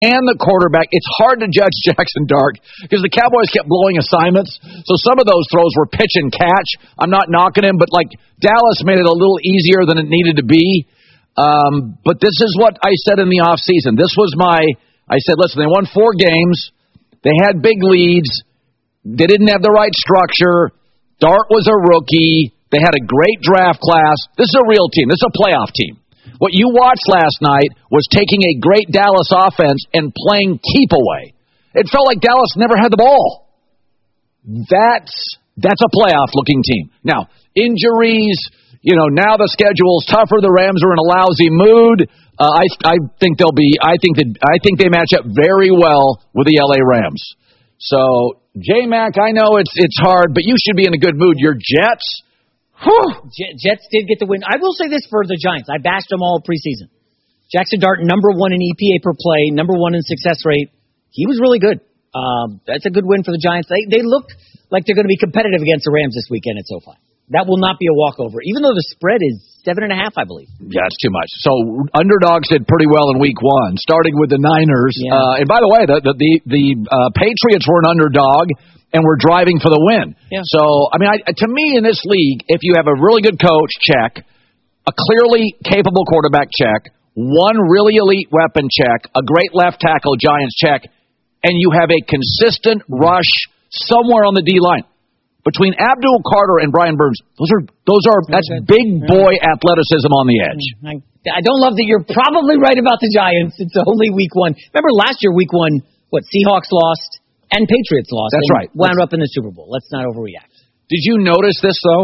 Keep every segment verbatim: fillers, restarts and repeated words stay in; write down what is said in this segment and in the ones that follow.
and the quarterback. It's hard to judge Jackson Dart because the Cowboys kept blowing assignments. So some of those throws were pitch and catch. I'm not knocking him, but like Dallas made it a little easier than it needed to be. Um, but this is what I said in the offseason. This was my, I said, listen, they won four games. They had big leads. They didn't have the right structure. Dart was a rookie. They had a great draft class. This is a real team. This is a playoff team. What you watched last night was taking a great Dallas offense and playing keep away. It felt like Dallas never had the ball. That's that's a playoff-looking team. Now, injuries, you know, now the schedule's tougher. The Rams are in a lousy mood. Uh, I I think they'll be. I think that I think they match up very well with the L A Rams. So, J-Mac, I know it's it's hard, but you should be in a good mood. Your Jets. Jets did get the win. I will say this for the Giants. I bashed them all preseason. Jackson Dart, number one in E P A per play, number one in success rate. He was really good. Um, that's a good win for the Giants. They they look like they're going to be competitive against the Rams this weekend at SoFi. That will not be a walkover, even though the spread is seven and a half, I believe. Yeah, it's too much. So underdogs did pretty well in week one, starting with the Niners. Yeah. Uh, and by the way, the the the, the uh, Patriots were an underdog. And we're driving for the win. Yeah. So, I mean, I, to me in this league, if you have a really good coach, check. A clearly capable quarterback, check. One really elite weapon, check. A great left tackle, Giants, check. And you have a consistent rush somewhere on the D-line. Between Abdul Carter and Brian Burns, those are, those are that's big boy athleticism on the edge. I, I don't love that you're probably right about the Giants. It's only week one. Remember last year, week one, what, Seahawks lost? And Patriots lost. That's and right. Wound That's, up in the Super Bowl. Let's not overreact. Did you notice this, though?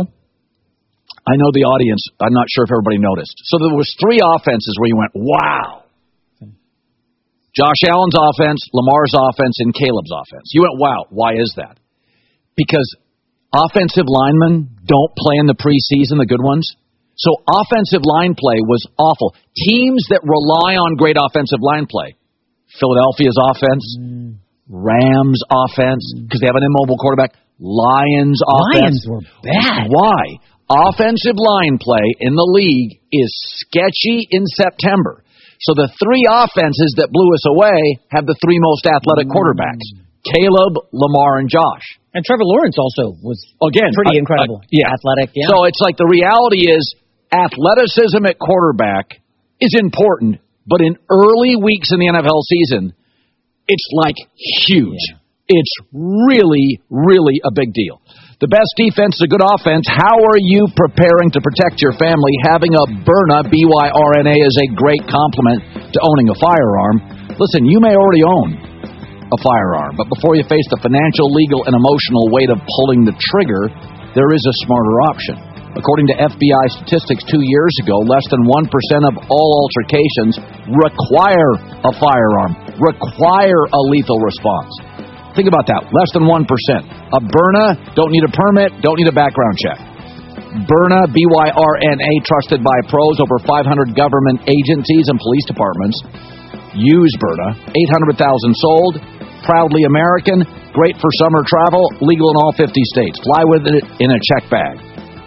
I know the audience. I'm not sure if everybody noticed. So there was three offenses where you went, wow. Okay. Josh Allen's offense, Lamar's offense, and Caleb's offense. You went, wow. Why is that? Because offensive linemen don't play in the preseason, the good ones. So offensive line play was awful. Teams that rely on great offensive line play, Philadelphia's offense, mm. Rams offense, because they have an immobile quarterback. Lions offense. Lions were bad. Why? Offensive line play in the league is sketchy in September. So the three offenses that blew us away have the three most athletic quarterbacks. Caleb, Lamar, and Josh. And Trevor Lawrence also was Again, pretty uh, incredible. Uh, yeah. Athletic, yeah. So it's like the reality is athleticism at quarterback is important, but in early weeks in the N F L season, it's like huge. Yeah. It's really, really a big deal. The best defense is a good offense. How are you preparing to protect your family? Having a Byrna, B Y R N A, is a great complement to owning a firearm. Listen, you may already own a firearm, but before you face the financial, legal, and emotional weight of pulling the trigger, there is a smarter option. According to F B I statistics two years ago, less than one percent of all altercations require a firearm, require a lethal response. Think about that. Less than one percent. A Byrna, don't need a permit, don't need a background check. Byrna, B Y R N A, trusted by pros, over five hundred government agencies and police departments use Byrna. eight hundred thousand sold. Proudly American. Great for summer travel. Legal in all fifty states. Fly with it in a check bag.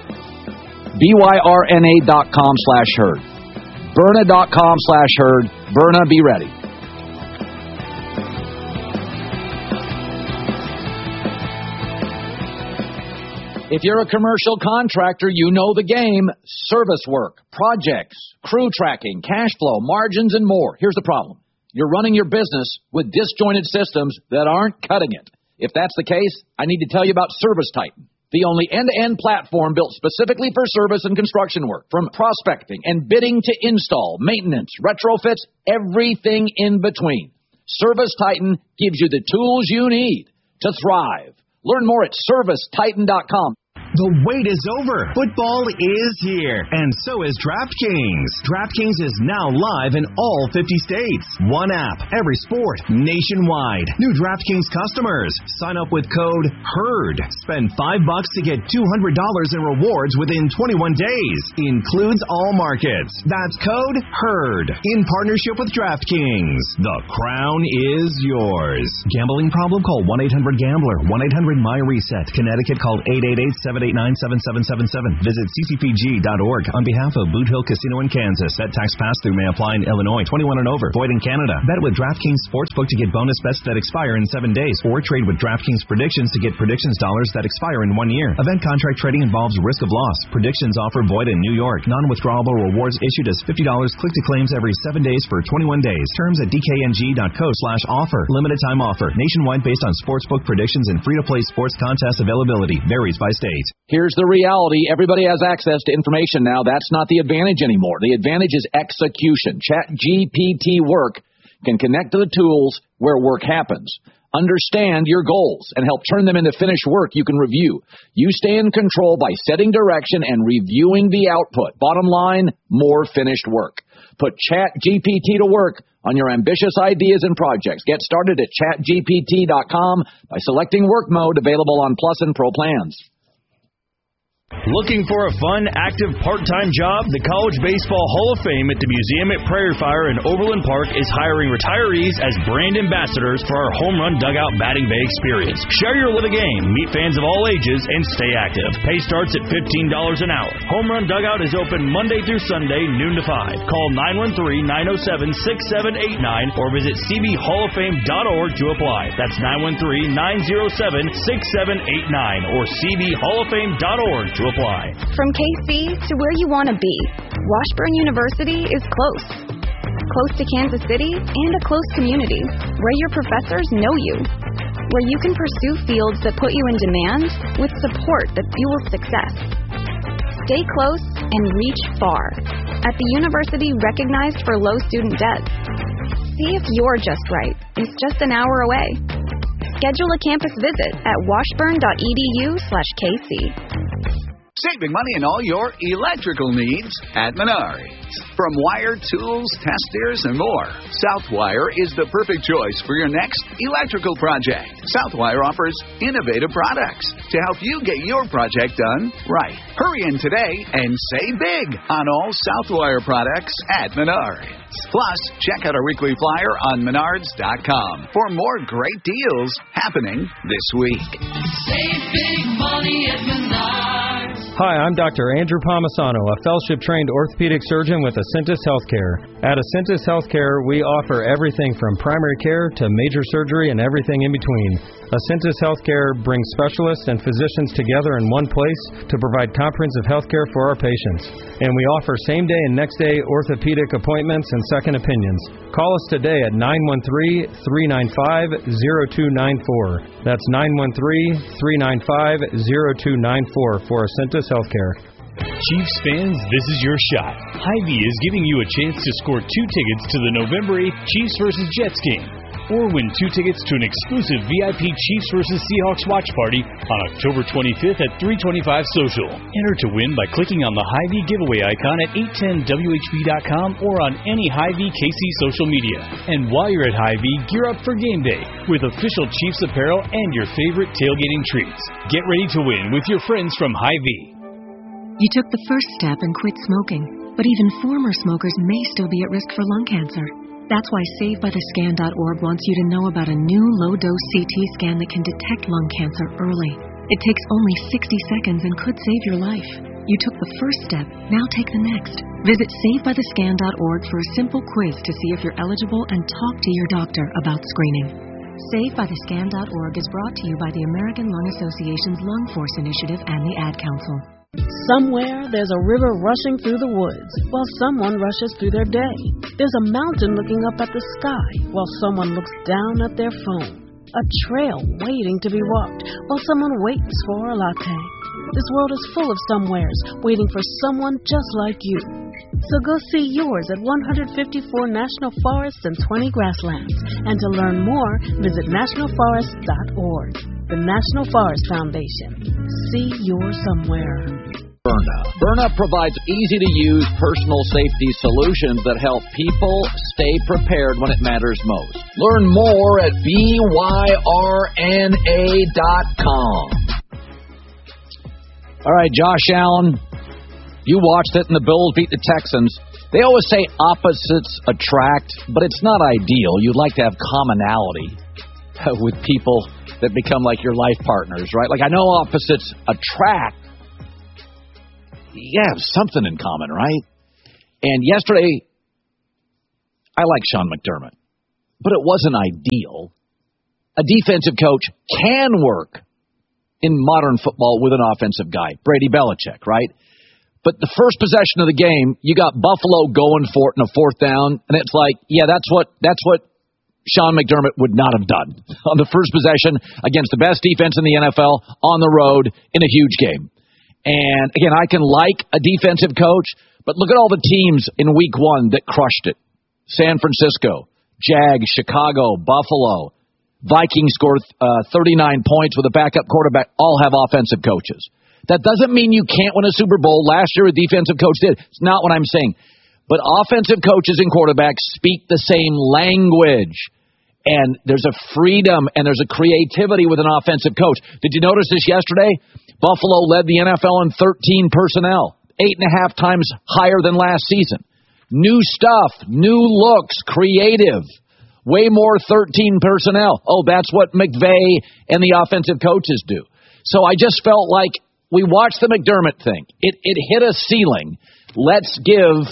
B Y R N A dot com slash herd. Byrna dot com slash herd. Byrna, be ready. If you're a commercial contractor, you know the game. Service work, projects, crew tracking, cash flow, margins, and more. Here's the problem. You're running your business with disjointed systems that aren't cutting it. If that's the case, I need to tell you about ServiceTitan, the only end-to-end platform built specifically for service and construction work. From prospecting and bidding to install, maintenance, retrofits, everything in between. ServiceTitan gives you the tools you need to thrive. Learn more at service titan dot com. The wait is over. Football is here, and so is DraftKings. DraftKings is now live in all fifty states. One app, every sport, nationwide. New DraftKings customers, sign up with code HERD. Spend five bucks to get two hundred dollars in rewards within twenty-one days. Includes all markets. That's code HERD. In partnership with DraftKings. The crown is yours. Gambling problem? Call one eight hundred gambler. one eight hundred my reset. Connecticut, call eight eight eight, seven eight eight nine, seven seven seven seven. Visit c c p g dot org on behalf of Boot Hill Casino in Kansas. That tax pass-through may apply in Illinois. twenty-one and over. Void in Canada. Bet with DraftKings Sportsbook to get bonus bets that expire in seven days. Or trade with DraftKings Predictions to get predictions dollars that expire in one year. Event contract trading involves risk of loss. Predictions offer void in New York. Non-withdrawable rewards issued as fifty dollars click-to-claims every seven days for twenty-one days. Terms at d k n g dot co slash offer. Limited time offer. Nationwide based on sportsbook predictions and free-to-play sports contest availability. Varies by state. Here's the reality. Everybody has access to information now. That's not the advantage anymore. The advantage is execution. ChatGPT Work can connect to the tools where work happens. Understand your goals and help turn them into finished work you can review. You stay in control by setting direction and reviewing the output. Bottom line, more finished work. Put ChatGPT to work on your ambitious ideas and projects. Get started at chat g p t dot com by selecting work mode, available on Plus and Pro plans. Looking for a fun, active, part-time job? The College Baseball Hall of Fame at the Museum at Prairie Fire in Overland Park is hiring retirees as brand ambassadors for our home run dugout batting bay experience. Share your love of the game, meet fans of all ages, and stay active. Pay starts at fifteen dollars an hour. Home run dugout is open Monday through Sunday, noon to five. Call nine one three, nine oh seven, six seven eight nine or visit c b hall of fame dot org to apply. That's nine one three, nine oh seven, six seven eight nine or c b hall of fame dot org to apply. From K C to where you want to be, Washburn University is close. Close to Kansas City and a close community where your professors know you. Where you can pursue fields that put you in demand with support that fuels success. Stay close and reach far. At the university recognized for low student debt. See if you're just right. It's just an hour away. Schedule a campus visit at washburn dot e d u slash k c. Saving money on all your electrical needs at Menards. From wire, tools, testers, and more, Southwire is the perfect choice for your next electrical project. Southwire offers innovative products to help you get your project done right. Hurry in today and save big on all Southwire products at Menards. Plus, check out our weekly flyer on menards dot com for more great deals happening this week. Save big money at Menards. Hi, I'm Doctor Andrew Palmisano, a fellowship-trained orthopedic surgeon with Acentus Healthcare. At Acentus Healthcare, we offer everything from primary care to major surgery and everything in between. Acentus Healthcare brings specialists and physicians together in one place to provide comprehensive health care for our patients. And we offer same-day and next-day orthopedic appointments and second opinions. Call us today at nine one three, three nine five, zero two nine four. That's nine one three, three nine five, zero two nine four for Acentus Healthcare. Chiefs fans, this is your shot. Hy-Vee is giving you a chance to score two tickets to the November eighth Chiefs versus Jets game, or win two tickets to an exclusive V I P Chiefs versus Seahawks watch party on October twenty-fifth at three twenty-five Social. Enter to win by clicking on the Hy-Vee giveaway icon at eight ten w h b dot com or on any Hy-Vee K C social media. And while you're at Hy-Vee, gear up for game day with official Chiefs apparel and your favorite tailgating treats. Get ready to win with your friends from Hy-Vee. You took the first step and quit smoking, but even former smokers may still be at risk for lung cancer. That's why save by the scan dot org wants you to know about a new low-dose C T scan that can detect lung cancer early. It takes only sixty seconds and could save your life. You took the first step, now take the next. Visit save by the scan dot org for a simple quiz to see if you're eligible and talk to your doctor about screening. save by the scan dot org is brought to you by the American Lung Association's Lung Force Initiative and the Ad Council. Somewhere there's a river rushing through the woods while someone rushes through their day. There's a mountain looking up at the sky while someone looks down at their phone. A trail waiting to be walked while someone waits for a latte. This world is full of somewheres waiting for someone just like you. So go see yours at one hundred fifty-four national forests and twenty grasslands. And to learn more, visit national forest dot org. The National Forest Foundation. See your somewhere. Byrna. Byrna provides easy-to-use personal safety solutions that help people stay prepared when it matters most. Learn more at B Y R N A dot com. All right, Josh Allen, you watched it, and the Bills beat the Texans. They always say opposites attract, but it's not ideal. You'd like to have commonality with people that become like your life partners, right? Like, I know opposites attract, you have something in common, right? And yesterday, I like Sean McDermott, but it wasn't ideal. A defensive coach can work in modern football with an offensive guy, Brady Belichick, right? But the first possession of the game, you got Buffalo going for it in a fourth down, and it's like, yeah, that's what that's what Sean McDermott would not have done on the first possession against the best defense in the N F L on the road in a huge game. And, again, I can like a defensive coach, but look at all the teams in week one that crushed it. San Francisco, Jags, Chicago, Buffalo, Vikings scored uh, thirty-nine points with a backup quarterback, all have offensive coaches. That doesn't mean you can't win a Super Bowl. Last year, a defensive coach did. It's not what I'm saying. But offensive coaches and quarterbacks speak the same language. And there's a freedom and there's a creativity with an offensive coach. Did you notice this yesterday? Buffalo led the N F L in thirteen personnel, eight and a half times higher than last season. New stuff, new looks, creative. Way more thirteen personnel. Oh, that's what McVay and the offensive coaches do. So I just felt like we watched the McDermott thing. It it hit a ceiling. Let's give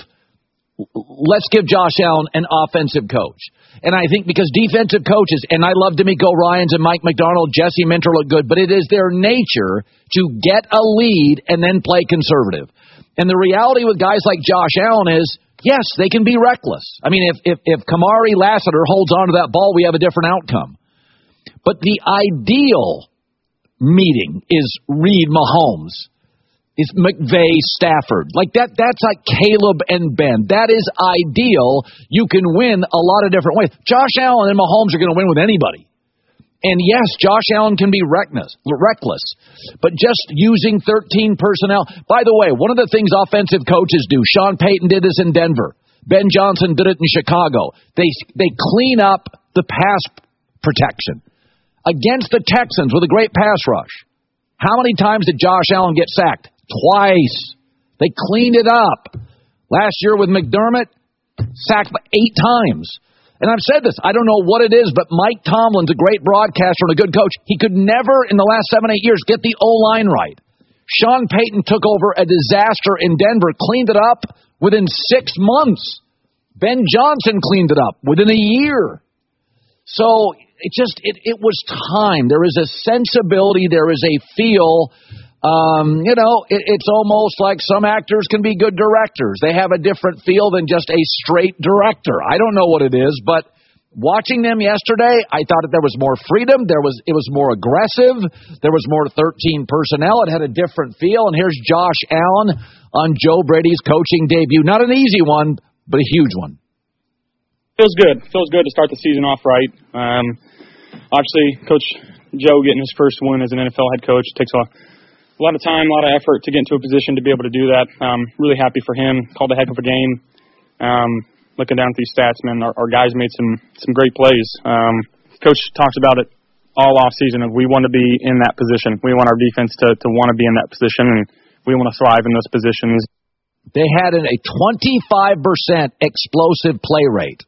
let's give Josh Allen an offensive coach. And I think because defensive coaches, and I love DeMeco Ryans and Mike McDonald, Jesse Minter look good, but it is their nature to get a lead and then play conservative. And the reality with guys like Josh Allen is, yes, they can be reckless. I mean, if if, if Kamari Lassiter holds on to that ball, we have a different outcome. But the ideal meeting is Reed Mahomes, is McVay Stafford. Like that that's like Caleb and Ben. That is ideal. You can win a lot of different ways. Josh Allen and Mahomes are going to win with anybody. And yes, Josh Allen can be reckless, reckless, but just using thirteen personnel. By the way, one of the things offensive coaches do, Sean Payton did this in Denver. Ben Johnson did it in Chicago. They they clean up the pass protection. Against the Texans with a great pass rush. How many times did Josh Allen get sacked? Twice. They cleaned it up. Last year with McDermott, sacked eight times. And I've said this, I don't know what it is, but Mike Tomlin's a great broadcaster and a good coach. He could never, in the last seven, eight years, get the O-line right. Sean Payton took over a disaster in Denver, cleaned it up within six months. Ben Johnson cleaned it up within a year. So it just, it, it was time. There is a sensibility, there is a feel. Um, you know, it, it's almost like some actors can be good directors. They have a different feel than just a straight director. I don't know what it is, but watching them yesterday, I thought that there was more freedom. There was, it was more aggressive. There was more thirteen personnel. It had a different feel. And here's Josh Allen on Joe Brady's coaching debut. Not an easy one, but a huge one. Feels good. Feels good to start the season off right. Um, obviously, Coach Joe getting his first win as an N F L head coach takes a, a lot of time, a lot of effort to get into a position to be able to do that. Um, really happy for him. Called a heck of a game. Um, looking down at these stats, man, our, our guys made some some great plays. Um, Coach talks about it all off season of we want to be in that position. We want our defense to, to want to be in that position, and we want to thrive in those positions. They had a twenty-five percent explosive play rate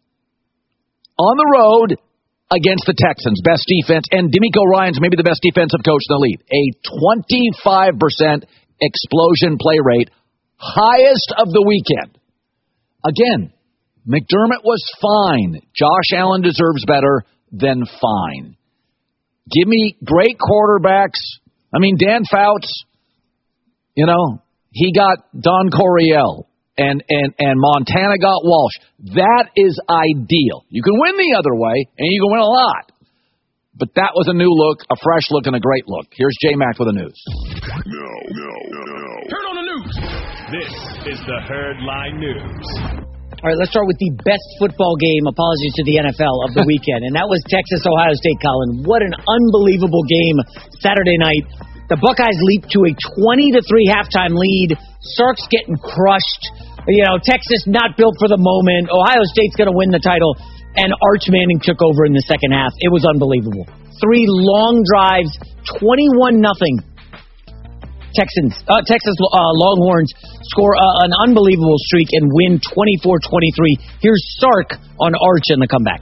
on the road against the Texans, best defense, and DeMeco Ryans maybe the best defensive coach in the league. A twenty-five percent explosion play rate, highest of the weekend. Again, McDermott was fine. Josh Allen deserves better than fine. Give me great quarterbacks. I mean, Dan Fouts, you know, he got Don Coryell. And, and and Montana got Walsh. That is ideal. You can win the other way, and you can win a lot. But that was a new look, a fresh look, and a great look. Here's J-Mac with the news. No, no, no. Turn on the news. This is the Herdline News. All right, let's start with the best football game, apologies to the N F L, of the weekend. And that was Texas-Ohio State, Colin. What an unbelievable game Saturday night. The Buckeyes leaped to a twenty to three halftime lead. Sark's getting crushed. You know, Texas not built for the moment. Ohio State's going to win the title. And Arch Manning took over in the second half. It was unbelievable. Three long drives, twenty-one nothing. Texans, uh, Texas uh, Longhorns score uh, an unbelievable streak and win twenty-four twenty-three. Here's Sark on Arch in the comeback.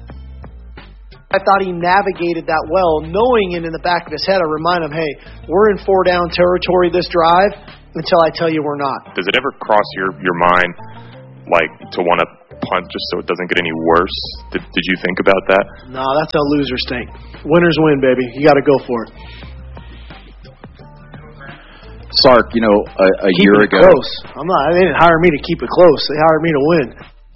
I thought he navigated that well, knowing it in the back of his head. I remind him, hey, we're in four down territory this drive. until I tell you we're not. Does it ever cross your, your mind, like, to want to punt just so it doesn't get any worse? Did, did you think about that? No, that's how losers think. Winners win, baby. You got to go for it. Sark, you know, a, a keep year it ago. Close. I'm not. They didn't hire me to keep it close. They hired me to win.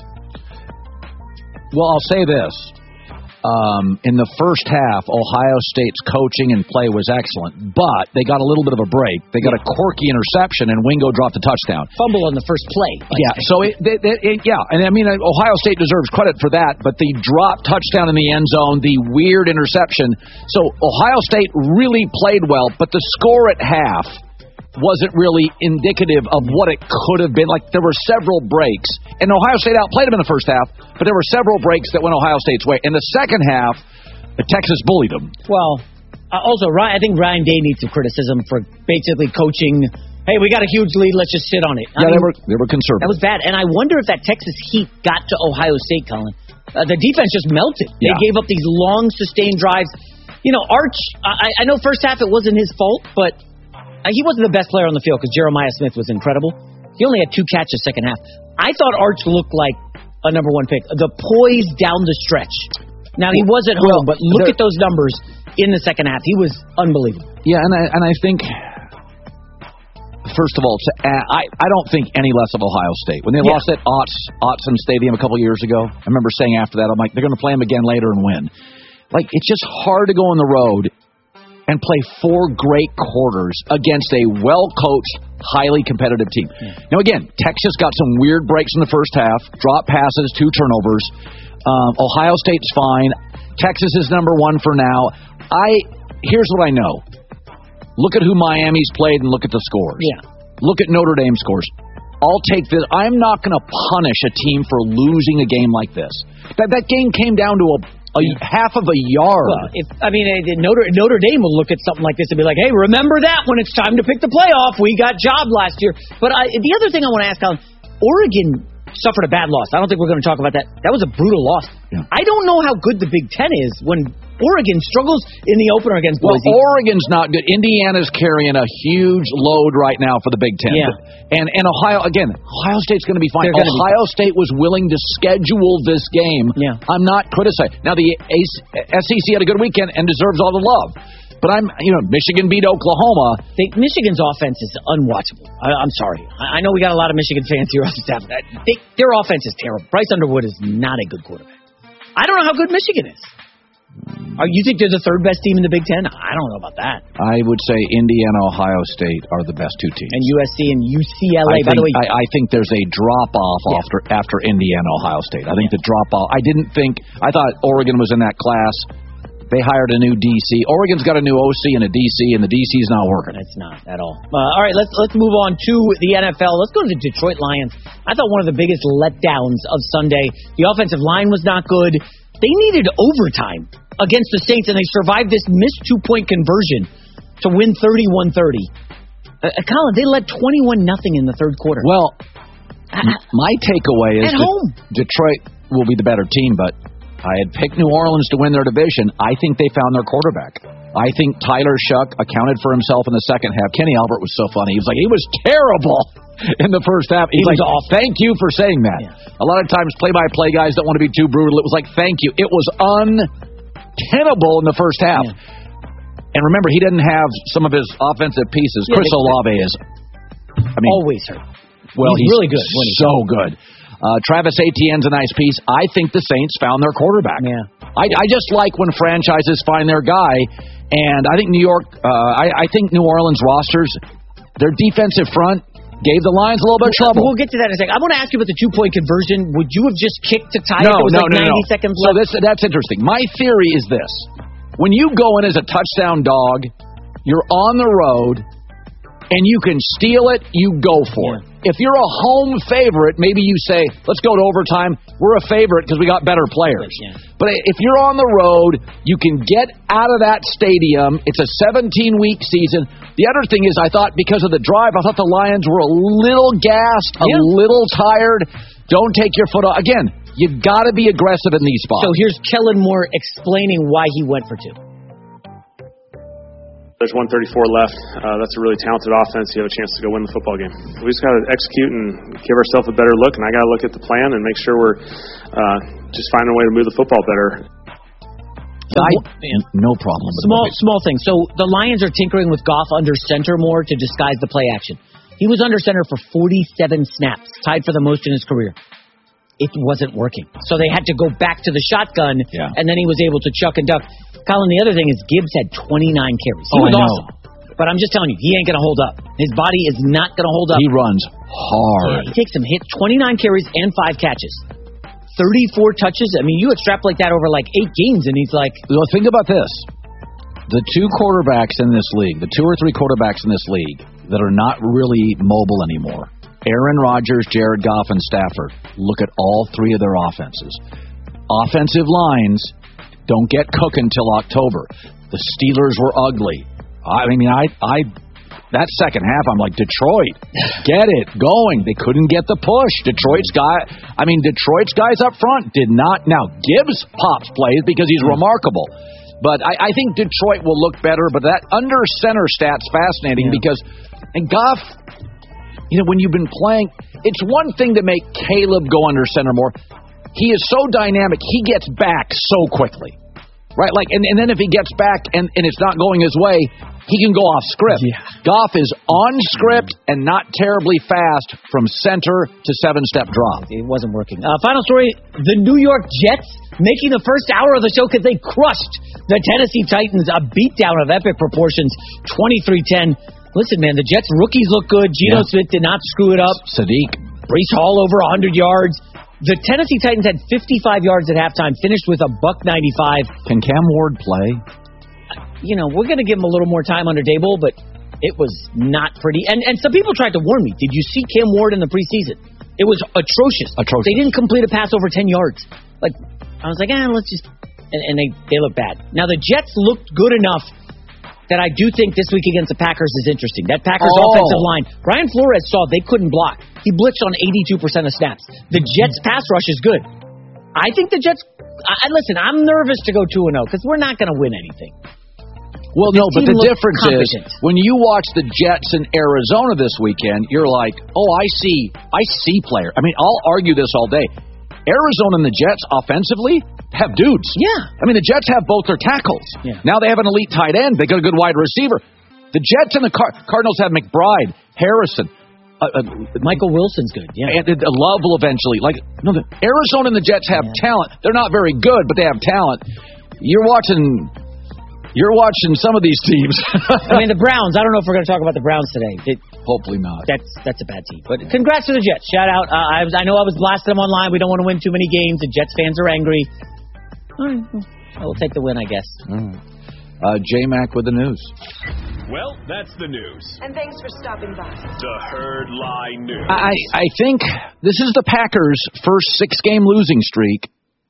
Well, I'll say this. Um, in the first half, Ohio State's coaching and play was excellent, but they got a little bit of a break. They got a quirky interception, and Wingo dropped a touchdown. Fumble on the first play. Yeah, so it, it, it, yeah, and I mean, Ohio State deserves credit for that, but the drop touchdown in the end zone, the weird interception. So Ohio State really played well, but the score at half wasn't really indicative of what it could have been. Like, there were several breaks, and Ohio State outplayed them in the first half, but there were several breaks that went Ohio State's way. In the second half, Texas bullied them. Well, uh, also, Ryan, I think Ryan Day needs some criticism for basically coaching, hey, we got a huge lead, let's just sit on it. I yeah, mean, they were they were conservative. That was bad, and I wonder if that Texas heat got to Ohio State, Colin. Uh, the defense just melted. Yeah. They gave up these long, sustained drives. You know, Arch, I, I know first half it wasn't his fault, but he wasn't the best player on the field because Jeremiah Smith was incredible. He only had two catches second half. I thought Arch looked like a number one pick. The poise down the stretch. Now, he was at home, well, but look there, at those numbers in the second half. He was unbelievable. Yeah, and I, and I think, first of all, to add, I, I don't think any less of Ohio State. When they Yeah. lost at Otts, Otson Stadium a couple years ago, I remember saying after that, I'm like, they're going to play them again later and win. Like, it's just hard to go on the road and play four great quarters against a well-coached, highly competitive team. Yeah. Now, again, Texas got some weird breaks in the first half, drop passes, two turnovers. Um, Ohio State's fine. Texas is number one for now. I Here's what I know. Look at who Miami's played and look at the scores. Yeah. Look at Notre Dame scores. I'll take this. I'm not going to punish a team for losing a game like this. That, that game came down to a A half of a yard. Well, if I mean, Notre, Notre Dame will look at something like this and be like, hey, remember that when it's time to pick the playoff. We got jobbed last year. But I, the other thing I want to ask, Colin, Oregon suffered a bad loss. I don't think we're going to talk about that. That was a brutal loss. Yeah. I don't know how good the Big Ten is when Oregon struggles in the opener against Well, Boise. Oregon's not good. Indiana's carrying a huge load right now for the Big Ten. Yeah. And, and Ohio, again, Ohio State's going to be fine. They're Ohio be State was willing to schedule this game. Yeah. I'm not criticizing. Now, the S E C had a good weekend and deserves all the love. But I'm, you know, Michigan beat Oklahoma. They, Michigan's offense is unwatchable. I, I'm sorry. I, I know we got a lot of Michigan fans here on the staff. They, their offense is terrible. Bryce Underwood is not a good quarterback. I don't know how good Michigan is. Are you think they're the third best team in the Big Ten? I don't know about that. I would say Indiana, Ohio State are the best two teams. And U S C and U C L A. I By think, the way, I, I think there's a drop-off Yeah. after after Indiana, Ohio State. I think the drop-off. I didn't think. I thought Oregon was in that class. They hired a new D C. Oregon's got a new O C and a D C, and the D C's not working. It's not at all. Uh, all right, let's let's move on to the N F L. Let's go to the Detroit Lions. I thought one of the biggest letdowns of Sunday. The offensive line was not good. They needed overtime against the Saints, and they survived this missed two-point conversion to win thirty-one thirty. Uh, Colin, they led twenty-one nothing in the third quarter. Well, m- my takeaway is At that home. Detroit will be the better team, but I had picked New Orleans to win their division. I think they found their quarterback. I think Tyler Shuck accounted for himself in the second half. Kenny Albert was so funny. He was like, he was terrible in the first half. He's He like, was awful. thank you for saying that. Yeah. A lot of times play-by-play guys don't want to be too brutal. It was like, thank you. It was untenable in the first half. Yeah. And remember, he didn't have some of his offensive pieces. Yeah, Chris they- Olave is, I mean, Always hurt. well, he's, he's, really good. When he's so good. Uh, Travis Etienne's a nice piece. I think the Saints found their quarterback. Yeah. I, I just like when franchises find their guy, and I think New York, uh, I, I think New Orleans rosters, their defensive front gave the Lions a little bit of trouble. We'll get to that in a second. I want to ask you about the two-point conversion. Would you have just kicked to tie no, it? It was no, like no, ninety no. seconds So left. this, that's interesting. My theory is this. When you go in as a touchdown dog, you're on the road, and you can steal it, you go for it. If you're a home favorite, maybe you say, let's go to overtime. We're a favorite because we got better players. Yeah. But if you're on the road, you can get out of that stadium. It's a seventeen-week season. The other thing is I thought because of the drive, I thought the Lions were a little gassed, a Yeah. little tired. Don't take your foot off. Again, you got to be aggressive in these spots. So here's Kellen Moore explaining why he went for two. There's one thirty-four left. Uh, that's a really talented offense. You have a chance to go win the football game. We just got to execute and give ourselves a better look, and I got to look at the plan and make sure we're uh, just finding a way to move the football better. I, no problem. Small, small thing. So the Lions are tinkering with Goff under center more to disguise the play action. He was under center for forty-seven snaps, tied for the most in his career. It wasn't working. So they had to go back to the shotgun, yeah. and then he was able to chuck and duck. Colin, the other thing is Gibbs had twenty-nine carries. He oh, was I awesome. Know. But I'm just telling you, he ain't going to hold up. His body is not going to hold up. He runs hard. Yeah, he takes some hits, twenty-nine carries and five catches. thirty-four touches. I mean, you extrapolate that over like eight games, and he's like... Well, think about this. The two quarterbacks in this league, the two or three quarterbacks in this league that are not really mobile anymore, Aaron Rodgers, Jared Goff, and Stafford, look at all three of their offenses. Offensive lines don't get cooking until October. The Steelers were ugly. I mean, I, I, that second half, I'm like, Detroit, get it going. They couldn't get the push. Detroit's guy, I mean, Detroit's guys up front did not. Now, Gibbs pops plays because he's remarkable. But I, I think Detroit will look better. But that under center stat's fascinating yeah. because, and Goff, you know, when you've been playing, it's one thing to make Caleb go under center more. He is so dynamic. He gets back so quickly, right? Like, and, and then if he gets back and, and it's not going his way, he can go off script. Yeah. Goff is on script and not terribly fast from center to seven-step drop. It wasn't working. Uh, final story, the New York Jets making the first hour of the show because they crushed the Tennessee Titans, a beatdown of epic proportions, twenty-three ten. Listen, man, the Jets rookies look good. Geno yeah. Smith did not screw it up. Sadiq. Breece Hall over one hundred yards. The Tennessee Titans had fifty-five yards at halftime, finished with a buck ninety-five. Can Cam Ward play? You know, we're going to give him a little more time under Daboll, but it was not pretty. And and some people tried to warn me. Did you see Cam Ward in the preseason? It was atrocious. Atrocious. They didn't complete a pass over ten yards. Like, I was like, eh, let's just... And, and they, they look bad. Now, the Jets looked good enough that I do think this week against the Packers is interesting. That Packers oh. offensive line, Brian Flores saw they couldn't block. He blitzed on eighty-two percent of snaps. The Jets' pass rush is good. I think the Jets... I, listen, I'm nervous to go two and oh because we're not going to win anything. Well, this no, but the difference competent. is when you watch the Jets in Arizona this weekend, you're like, oh, I see, I see player. I mean, I'll argue this all day. Arizona and the Jets offensively have dudes. Yeah. I mean, the Jets have both their tackles. Yeah. Now they have an elite tight end. They got a good wide receiver. The Jets and the Car- Cardinals have McBride, Harrison. Uh, uh, Michael Wilson's good, yeah. And uh, Love will eventually. Like, no, the Arizona and the Jets have yeah. talent. They're not very good, but they have talent. You're watching... You're watching some of these teams. I mean, the Browns. I don't know if we're going to talk about the Browns today. It, Hopefully not. That's that's a bad team. But congrats to the Jets. Shout out. Uh, I, was, I know I was blasting them online. We don't want to win too many games. The Jets fans are angry. All right. Well, we'll take the win, I guess. All right. Uh, J-Mac with the news. Well, that's the news. And thanks for stopping by. The Herd Line News. I, I think this is the Packers' first six-game losing streak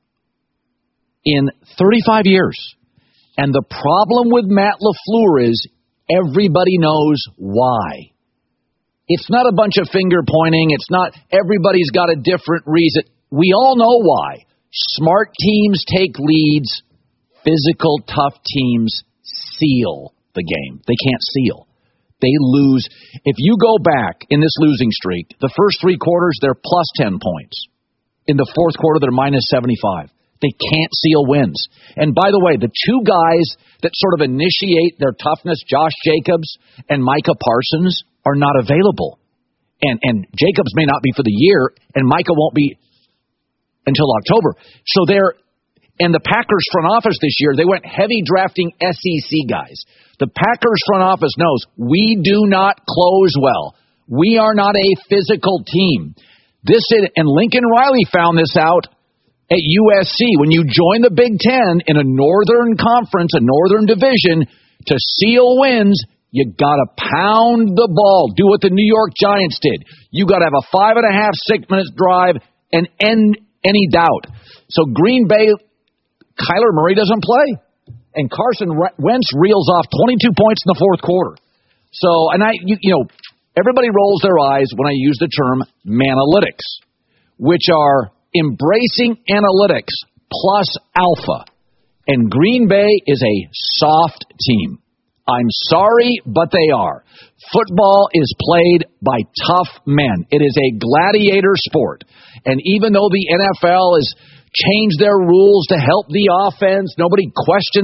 in thirty-five years. And the problem with Matt LaFleur is everybody knows why. It's not a bunch of finger pointing. It's not everybody's got a different reason. We all know why. Smart teams take leads. Physical, tough teams seal the game. They can't seal. They lose. If you go back in this losing streak, the first three quarters, they're plus ten points. In the fourth quarter, they're minus seventy-five. They can't seal wins. And by the way, the two guys that sort of initiate their toughness, Josh Jacobs and Micah Parsons, are not available. And and Jacobs may not be for the year, and Micah won't be until October. So they're, and the Packers front office this year, they went heavy drafting S E C guys. The Packers front office knows we do not close well. We are not a physical team. This is, and Lincoln Riley found this out at U S C. When you join the Big Ten in a northern conference, a northern division, to seal wins, you got to pound the ball. Do what the New York Giants did. You got to have a five and a half, six minutes drive and end any doubt. So Green Bay, Kyler Murray doesn't play. And Carson Wentz reels off twenty-two points in the fourth quarter. So, and I, you, you know, everybody rolls their eyes when I use the term manalytics, which are embracing analytics plus alpha. And Green Bay is a soft team. I'm sorry, but they are. Football is played by tough men. It is a gladiator sport. And even though the N F L has changed their rules to help the offense, nobody questions